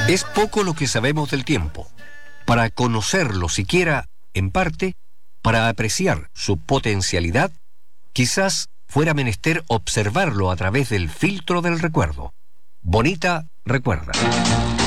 Es poco lo que sabemos del tiempo. Para conocerlo siquiera, en parte, para apreciar su potencialidad, quizás fuera menester observarlo a través del filtro del recuerdo. Bonita recuerda.